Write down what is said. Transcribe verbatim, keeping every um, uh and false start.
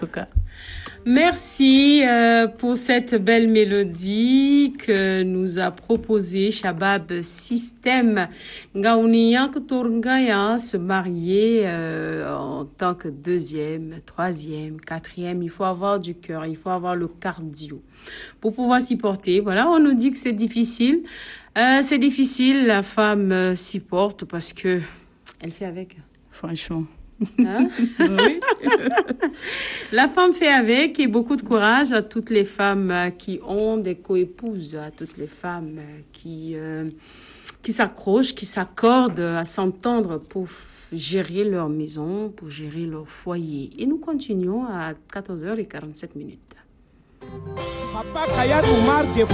tout cas. Merci euh, pour cette belle mélodie que nous a proposé Shabab System. Ngauniyak Tourngaya se marier euh, en tant que deuxième, troisième, quatrième. Il faut avoir du cœur, il faut avoir le cardio pour pouvoir s'y porter. Voilà, on nous dit que c'est difficile. Euh, c'est difficile, la femme euh, s'y porte parce que elle fait avec. Franchement. Hein? Oui. La femme fait avec et beaucoup de courage à toutes les femmes qui ont des coépouses, à toutes les femmes qui, euh, qui s'accrochent, qui s'accordent à s'entendre pour gérer leur maison, pour gérer leur foyer. Et nous continuons à quatorze heures quarante-sept minutes. Papa